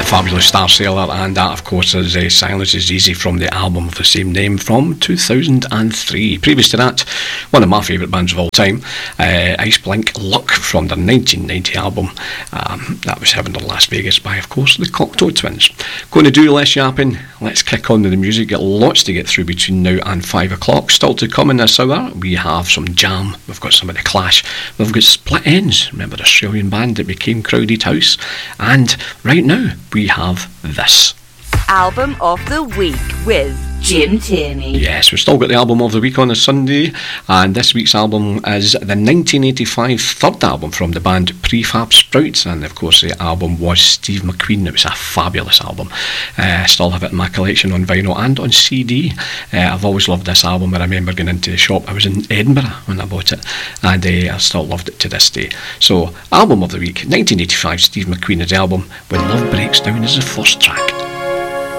Fabulous Star Sailor, and that of course is Silence is Easy from the album of the same name from 2003. Previous to that, one of my favourite bands of all time, Ice Blink Luck from their 1990 album. That was Heaven or Las Vegas by, of course, the Cocteau Twins. Going to do less yapping, let's kick on to the music. Got lots to get through between now and 5 o'clock. Still to come in this hour, we have some Jam, we've got some of the Clash, we've got Split Ends, remember the Australian band that became Crowded House, and right now we have this. Album of the Week with Jim Tierney. Yes, we've still got the album of the week on a Sunday, and this week's album is the 1985 third album from the band Prefab Sprouts, and of course the album was Steve McQueen. It was a fabulous album. I still have it in my collection on vinyl and on CD. I've always loved this album. I remember going into the shop, I was in Edinburgh when I bought it, and I still loved it to this day. So, album of the week, 1985 Steve McQueen is the album, When Love Breaks Down is the first track.